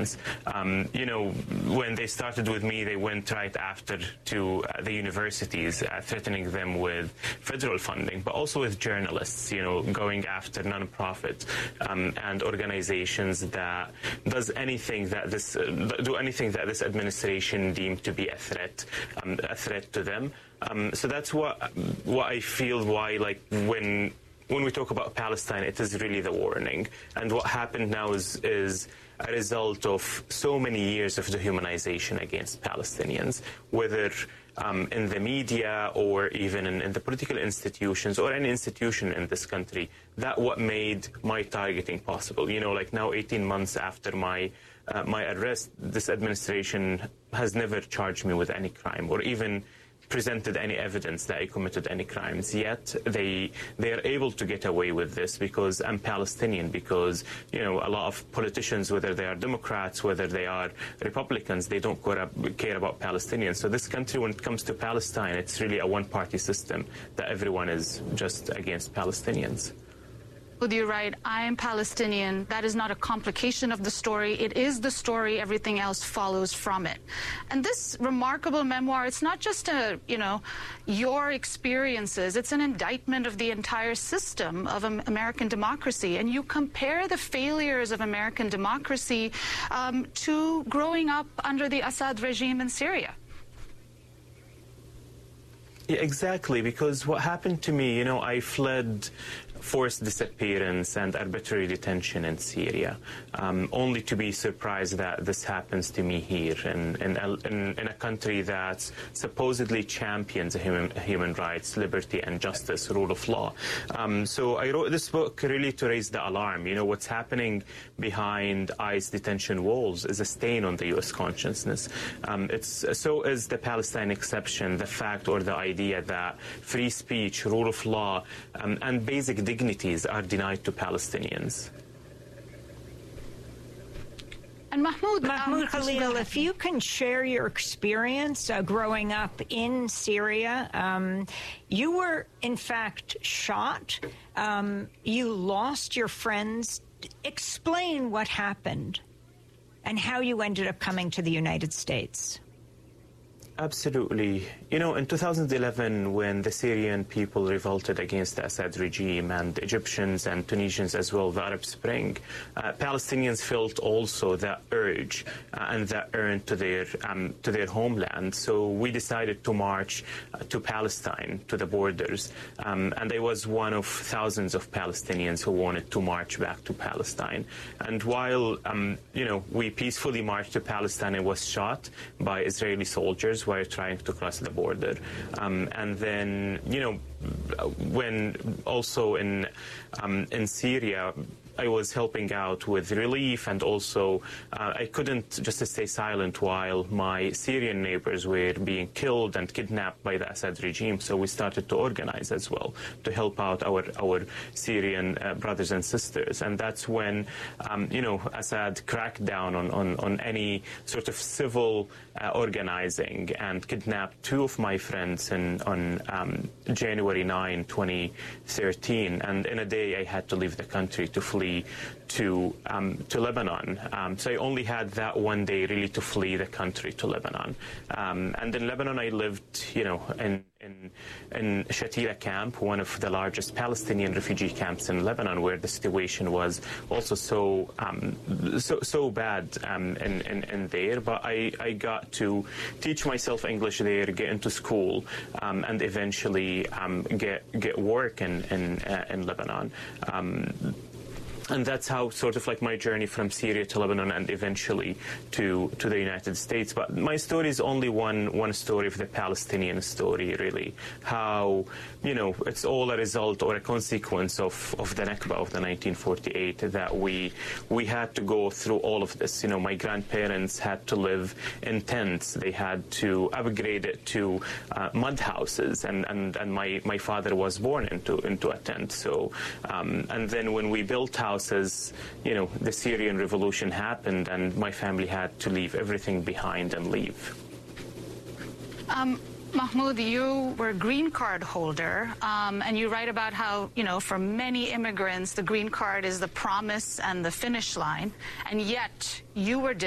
Palestinians. You know, when they started with me, they went right after to the universities, threatening them with federal funding, but also with journalists, you know, going after nonprofits and organizations that do anything that this administration deemed to be a threat to them. So that's what I feel. Why, like, when we talk about Palestine, it is really the warning. And what happened now is a result of so many years of dehumanization against Palestinians, whether in the media or even in the political institutions or any institution in this country. That what made my targeting possible. You know, like now, 18 months after my arrest, this administration has never charged me with any crime or even presented any evidence that I committed any crimes. Yet they are able to get away with this because I'm Palestinian, because, you know, a lot of politicians, whether they are Democrats, whether they are Republicans, they don't care about Palestinians. So this country, when it comes to Palestine, it's really a one-party system that everyone is just against Palestinians. You're right. I am Palestinian. That is not a complication of the story. It is the story. Everything else follows from it. And this remarkable memoir, it's not just your experiences. It's an indictment of the entire system of American democracy. And you compare the failures of American democracy to growing up under the Assad regime in Syria. Yeah, exactly, because what happened to me, you know, I fled forced disappearance and arbitrary detention in Syria, only to be surprised that this happens to me here in a country that supposedly champions human rights, liberty and justice, rule of law. So I wrote this book really to raise the alarm. You know, what's happening behind ICE detention walls is a stain on the U.S. consciousness. So is the Palestine exception, the fact or the idea that free speech, rule of law, and basic dignities are denied to Palestinians. And Mahmoud Khalil, if you can share your experience growing up in Syria, you were in fact shot. You lost your friends. Explain what happened and how you ended up coming to the United States. Absolutely. You know, in 2011, when the Syrian people revolted against the Assad regime, and Egyptians and Tunisians as well, the Arab Spring, Palestinians felt also that urge and that urge to their homeland. So we decided to march to Palestine, to the borders, and I was one of thousands of Palestinians who wanted to march back to Palestine. And while you know, we peacefully marched to Palestine, I was shot by Israeli soldiers while trying to cross the border. And then, you know, when also in Syria, I was helping out with relief, and also I couldn't just stay silent while my Syrian neighbors were being killed and kidnapped by the Assad regime. So we started to organize as well to help out our Syrian brothers and sisters. And that's when, you know, Assad cracked down on any sort of civil organizing and kidnapped two of my friends on January 9, 2013. And in a day, I had to leave the country to flee to Lebanon. So I only had that one day really to flee the country to Lebanon. And in Lebanon, I lived, you know, in Shatila camp, one of the largest Palestinian refugee camps in Lebanon, where the situation was also so bad in there. But I got to teach myself English there, get into school, and eventually get work in Lebanon. And that's how sort of like my journey from Syria to Lebanon and eventually to the United States. But my story is only one story of the Palestinian story, really. How, you know, it's all a result or a consequence of the Nakba of the 1948, that we had to go through all of this. You know, my grandparents had to live in tents. They had to upgrade it to mud houses, and my father was born into a tent. So and then when we built houses, you know, the Syrian revolution happened, and my family had to leave everything behind and leave. Mahmoud, you were a green card holder, and you write about how, you know, for many immigrants, the green card is the promise and the finish line, and yet you were